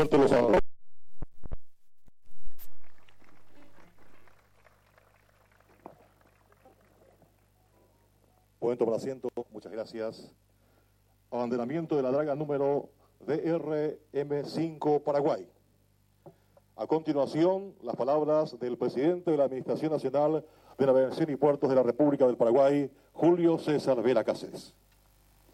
presidente los honores. Pueden tomar asiento, muchas gracias. Abanderamiento de la draga número DRM5 Paraguay. A continuación, las palabras del presidente de la Administración Nacional de Navegación y Puertos de la República del Paraguay, Julio César Vera Cáceres.